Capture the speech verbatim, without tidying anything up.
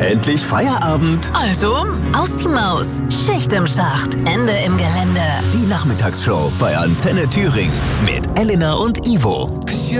Endlich Feierabend. Also, aus die Maus. Schicht im Schacht. Ende im Gelände. Die Nachmittagsshow bei Antenne Thüringen mit Elena und Ivo.